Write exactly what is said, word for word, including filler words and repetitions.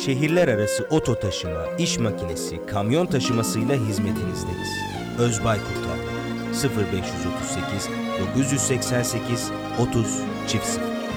şehirler arası oto taşıma, iş makinesi, kamyon taşımasıyla hizmetinizdeyiz. Özbay Kurtarma sıfır beş otuz sekiz dokuz seksen sekiz otuz sıfır sıfır